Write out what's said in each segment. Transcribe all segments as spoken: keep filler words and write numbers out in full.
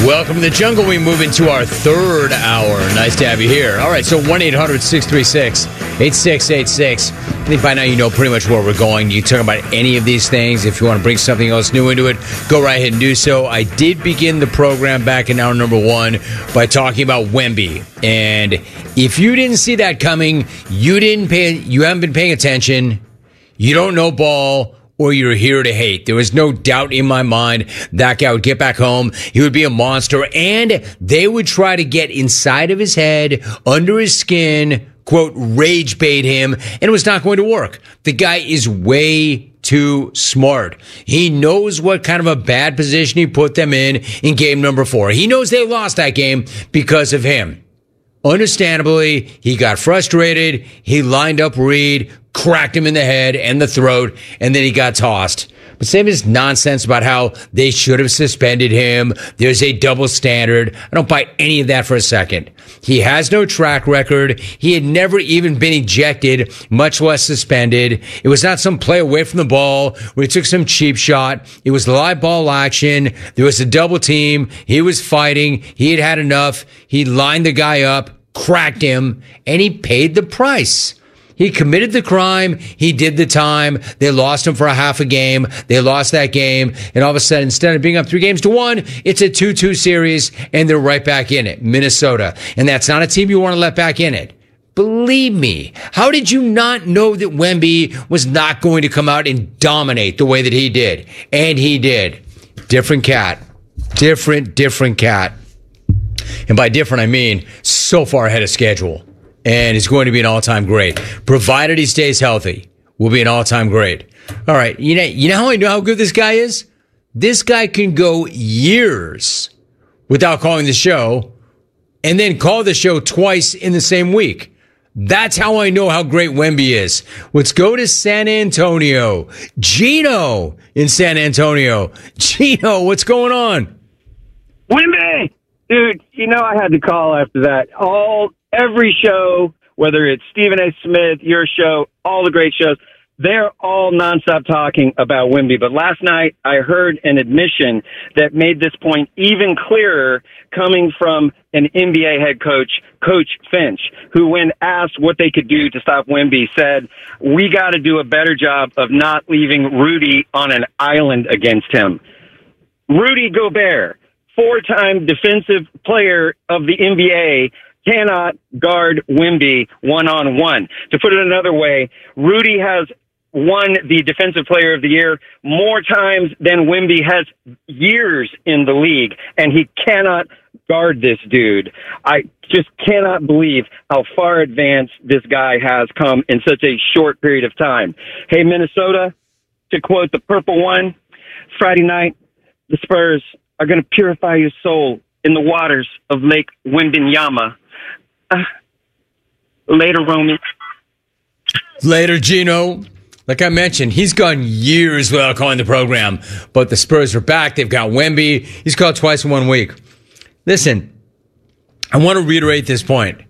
Welcome to the jungle. We move into our third hour. Nice to have you here. All right, so one eight hundred six three six eight six eight six. I think by now you know pretty much where we're going. You can talk about any of these things. If you want to bring something else new into it, go right ahead and do so. I did begin the program back in hour number one by talking about Wemby. And if you didn't see that coming, you didn't pay, you haven't been paying attention, you don't know ball, or you're here to hate. There was no doubt in my mind that guy would get back home. He would be a monster, and they would try to get inside of his head, under his skin, quote, rage bait him, and it was not going to work. The guy is way too smart. He knows what kind of a bad position he put them in in game number four. He knows they lost that game because of him. Understandably, he got frustrated. He lined up Reed, cracked him in the head and the throat, and then he got tossed. But same as nonsense about how they should have suspended him. There's a double standard. I don't buy any of that for a second. He has no track record. He had never even been ejected, much less suspended. It was not some play away from the ball where he took some cheap shot. It was live ball action. There was a double team. He was fighting. He had had enough. He lined the guy up, cracked him, and he paid the price. He committed the crime. He did the time. They lost him for a half a game. They lost that game. And all of a sudden, instead of being up three games to one, it's a two two series, and they're right back in it. Minnesota. And that's not a team you want to let back in it. Believe me. How did you not know that Wemby was not going to come out and dominate the way that he did? And he did. Different cat. Different, different cat. And by different, I mean so far ahead of schedule. And he's going to be an all-time great. Provided he stays healthy, will be an all-time great. All right, you know, you know how I know how good this guy is? This guy can go years without calling the show and then call the show twice in the same week. That's how I know how great Wemby is. Let's go to San Antonio. Gino in San Antonio. Gino, what's going on? Wemby! Dude, you know I had to call after that. All Every show, whether it's Stephen A. Smith, your show, all the great shows, they're all nonstop talking about Wemby. But last night, I heard an admission that made this point even clearer coming from an N B A head coach, Coach Finch, who, when asked what they could do to stop Wemby, said, we got to do a better job of not leaving Rudy on an island against him. Rudy Gobert, four-time defensive player of the N B A, cannot guard Wemby one-on-one. To put it another way, Rudy has won the Defensive Player of the Year more times than Wemby has years in the league, and he cannot guard this dude. I just cannot believe how far advanced this guy has come in such a short period of time. Hey, Minnesota, to quote the Purple One, Friday night, the Spurs are going to purify your soul in the waters of Lake Wembenyama. Uh, later, Romy. Later, Gino. Like I mentioned, he's gone years without calling the program, but the Spurs are back. They've got Wemby. He's called twice in one week. Listen, I want to reiterate this point.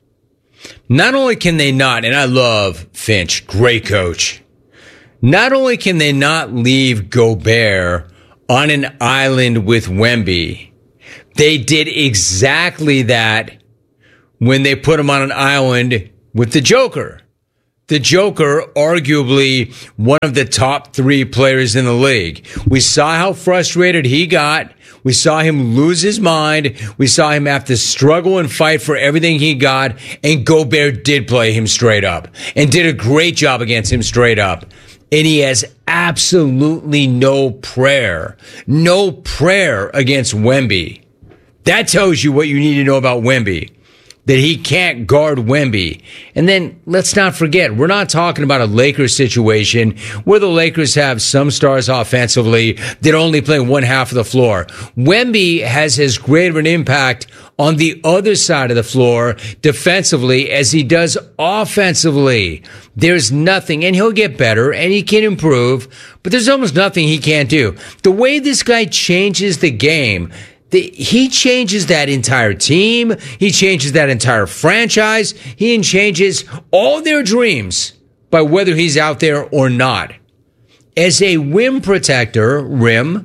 Not only can they not, and I love Finch, great coach. Not only can they not leave Gobert on an island with Wemby, they did exactly that when they put him on an island with the Joker. The Joker, arguably one of the top three players in the league. We saw how frustrated he got. We saw him lose his mind. We saw him have to struggle and fight for everything he got. And Gobert did play him straight up and did a great job against him straight up. And he has absolutely no prayer, no prayer against Wemby. That tells you what you need to know about Wemby. That he can't guard Wemby. And then let's not forget, we're not talking about a Lakers situation where the Lakers have some stars offensively that only play one half of the floor. Wemby has as great of an impact on the other side of the floor defensively as he does offensively. There's nothing, and he'll get better and he can improve, but there's almost nothing he can't do. The way this guy changes the game, The, he changes that entire team. He changes that entire franchise. He changes all their dreams by whether he's out there or not. As a rim protector, rim,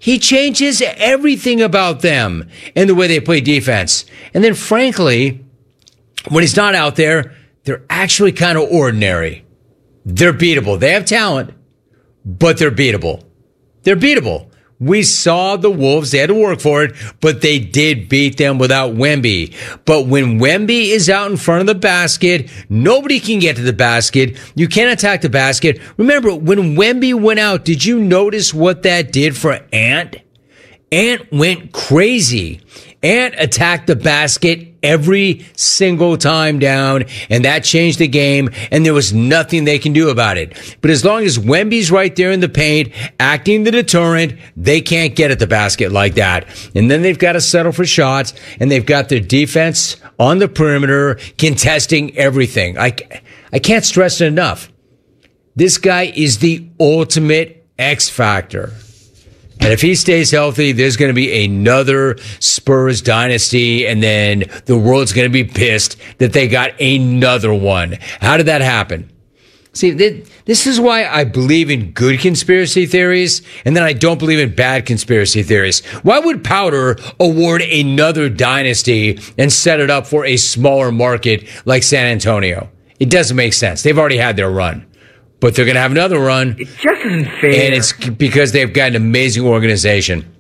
he changes everything about them and the way they play defense. And then, frankly, when he's not out there, they're actually kind of ordinary. They're beatable. They have talent, but they're beatable. They're beatable. We saw the Wolves. They had to work for it, but they did beat them without Wemby. But when Wemby is out in front of the basket, nobody can get to the basket. You can't attack the basket. Remember, when Wemby went out, did you notice what that did for Ant? Ant went crazy. Ant attacked the basket every single time down, and that changed the game, and there was nothing they can do about it. But as long as Wemby's right there in the paint, acting the deterrent, they can't get at the basket like that. And then they've got to settle for shots, and they've got their defense on the perimeter contesting everything. I, I can't stress it enough. This guy is the ultimate X factor. And if he stays healthy, there's going to be another Spurs dynasty, and then the world's going to be pissed that they got another one. How did that happen? See, this is why I believe in good conspiracy theories, and then I don't believe in bad conspiracy theories. Why would Powder award another dynasty and set it up for a smaller market like San Antonio? It doesn't make sense. They've already had their run. But they're going to have another run. It just isn't fair. And it's because they've got an amazing organization.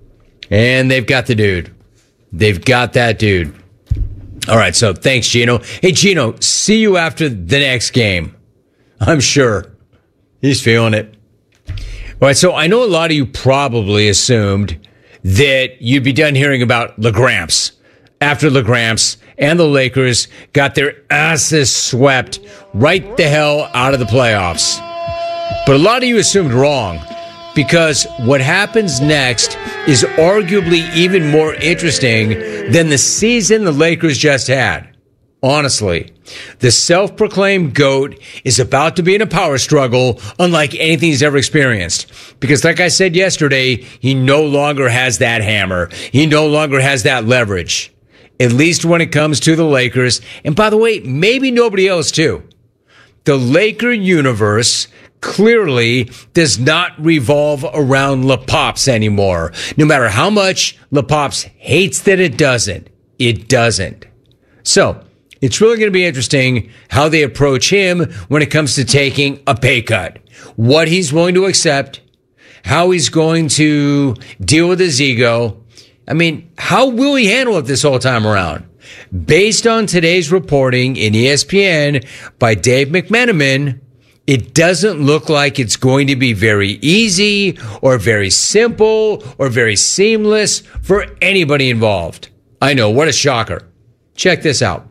And they've got the dude. They've got that dude. All right, so thanks, Gino. Hey, Gino, see you after the next game. I'm sure. He's feeling it. All right, so I know a lot of you probably assumed that you'd be done hearing about LaGramps after LaGramps and the Lakers got their asses swept right the hell out of the playoffs. But a lot of you assumed wrong, because what happens next is arguably even more interesting than the season the Lakers just had. Honestly, the self-proclaimed GOAT is about to be in a power struggle unlike anything he's ever experienced. Because like I said yesterday, he no longer has that hammer. He no longer has that leverage. At least when it comes to the Lakers. And by the way, maybe nobody else too. The Laker universe clearly does not revolve around LaPops anymore. No matter how much LaPops hates that it doesn't, it doesn't. So it's really going to be interesting how they approach him when it comes to taking a pay cut. What he's willing to accept, how he's going to deal with his ego. I mean, how will he handle it this whole time around? Based on today's reporting in E S P N by Dave McMenamin, it doesn't look like it's going to be very easy or very simple or very seamless for anybody involved. I know, what a shocker. Check this out.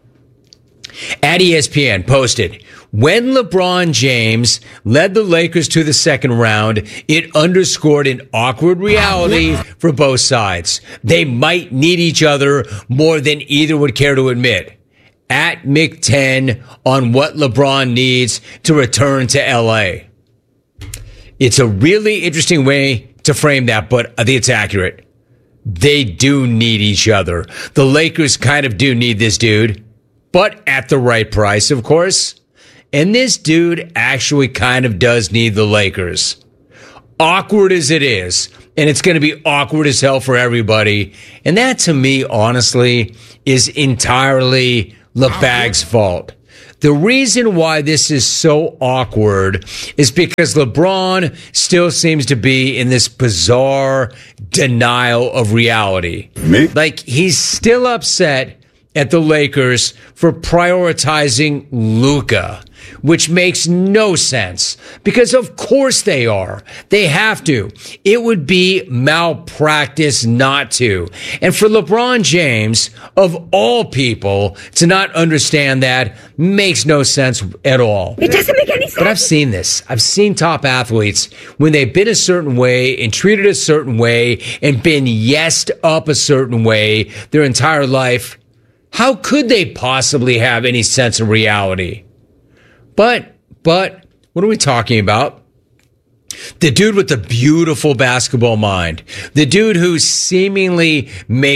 At E S P N posted, when LeBron James led the Lakers to the second round, it underscored an awkward reality for both sides. They might need each other more than either would care to admit. At Mick ten on what LeBron needs to return to L A. It's a really interesting way to frame that, but I think it's accurate. They do need each other. The Lakers kind of do need this dude, but at the right price, of course. And this dude actually kind of does need the Lakers. Awkward as it is, and it's going to be awkward as hell for everybody. And that, to me, honestly, is entirely LeBag's fault. The reason why this is so awkward is because LeBron still seems to be in this bizarre denial of reality. Me? Like, he's still upset at the Lakers for prioritizing Luka, which makes no sense because of course they are. They have to. It would be malpractice not to. And for LeBron James, of all people, to not understand that makes no sense at all. It doesn't make any sense. But I've seen this. I've seen top athletes when they've been a certain way and treated a certain way and been yesed up a certain way their entire life. How could they possibly have any sense of reality? But, but, what are we talking about? The dude with the beautiful basketball mind. The dude who seemingly makes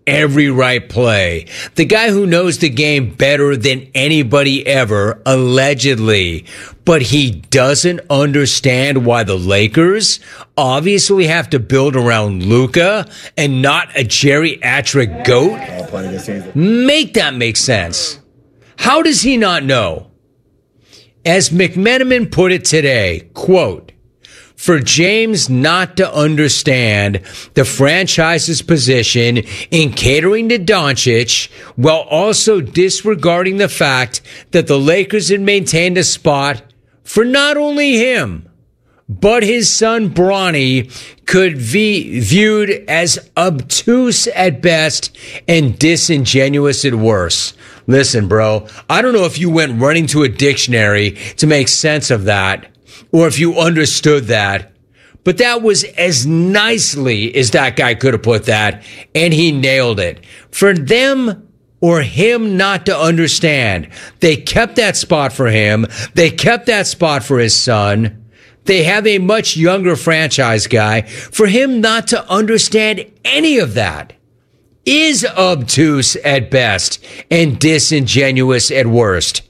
every right play. The guy who knows the game better than anybody ever, allegedly. But he doesn't understand why the Lakers obviously have to build around Luka and not a geriatric goat. Make that make sense. How does he not know? As McMenamin put it today, quote, for James not to understand the franchise's position in catering to Doncic while also disregarding the fact that the Lakers had maintained a spot for not only him, but his son Bronny could be viewed as obtuse at best and disingenuous at worst. Listen, bro, I don't know if you went running to a dictionary to make sense of that, or if you understood that, but that was as nicely as that guy could have put that, and he nailed it. For them or him not to understand, they kept that spot for him, they kept that spot for his son, they have a much younger franchise guy. For him not to understand any of that is obtuse at best and disingenuous at worst.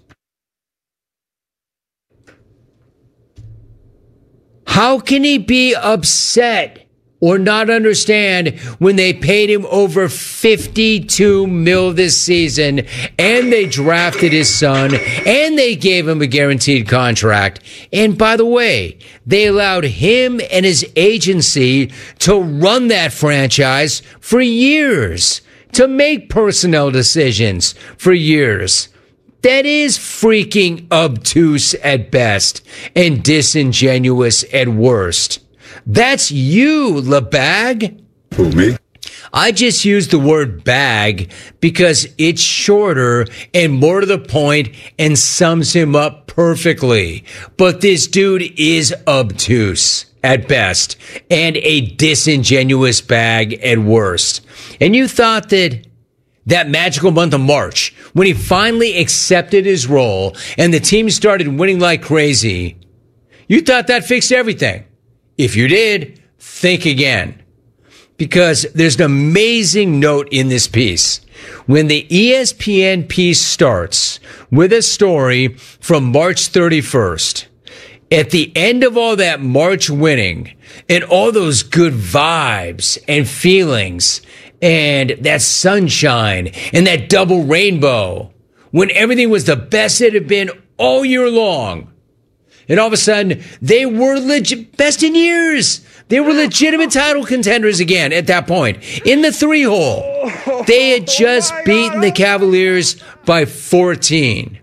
How can he be upset or not understand when they paid him over fifty-two mil this season and they drafted his son and they gave him a guaranteed contract? And by the way, they allowed him and his agency to run that franchise for years, to make personnel decisions for years. That is freaking obtuse at best and disingenuous at worst. That's you, LeBag. Who, me? I just used the word bag because it's shorter and more to the point and sums him up perfectly. But this dude is obtuse at best and a disingenuous bag at worst. And you thought that that magical month of March, when he finally accepted his role and the team started winning like crazy, you thought that fixed everything. If you did, think again. Because there's an amazing note in this piece. When the E S P N piece starts with a story from March thirty-first, at the end of all that March winning and all those good vibes and feelings and that sunshine and that double rainbow, when everything was the best it had been all year long. And all of a sudden, they were legit, best in years. They were legitimate title contenders again at that point. In the three hole, they had just beaten the Cavaliers by fourteen.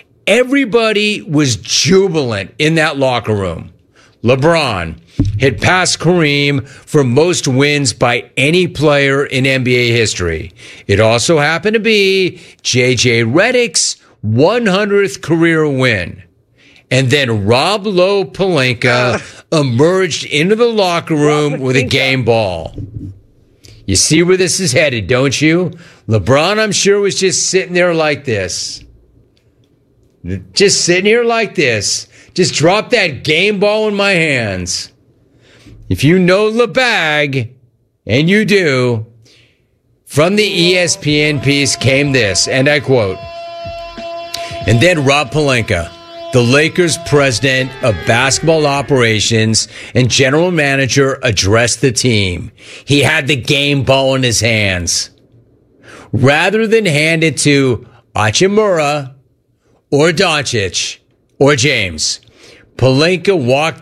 Everybody was jubilant in that locker room. LeBron had passed Kareem for most wins by any player in N B A history. It also happened to be J J Redick's one hundredth career win. And then Rob Lowe Pelinka emerged into the locker room with a game ball. You see where this is headed, don't you? LeBron, I'm sure, was just sitting there like this. Just sitting here like this. Just drop that game ball in my hands. If you know LeBag, and you do, from the E S P N piece came this, and I quote, and then Rob Pelinka, the Lakers president of basketball operations and general manager, addressed the team. He had the game ball in his hands. Rather than hand it to Hachimura or Doncic or James, Pelinka walked